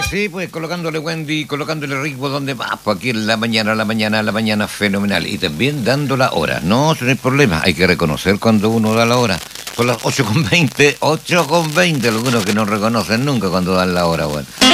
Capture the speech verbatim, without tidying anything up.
Sí, pues colocándole Wendy, colocándole ritmo donde va, pues aquí en la mañana, la mañana, la mañana, fenomenal. Y también dando la hora. No, eso no hay problema, hay que reconocer cuando uno da la hora. Son las ocho con veinte, ocho con veinte, algunos que no reconocen nunca cuando dan la hora, bueno.